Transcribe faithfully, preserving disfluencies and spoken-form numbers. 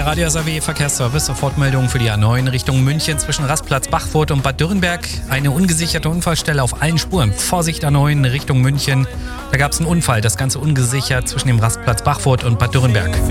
Der Radio S A W Verkehrsservice, Sofortmeldung für die A neun Richtung München zwischen Rastplatz Bachfurt und Bad Dürrenberg. Eine ungesicherte Unfallstelle auf allen Spuren. Vorsicht A neun Richtung München. Da gab es einen Unfall, das Ganze ungesichert zwischen dem Rastplatz Bachfurt und Bad Dürrenberg.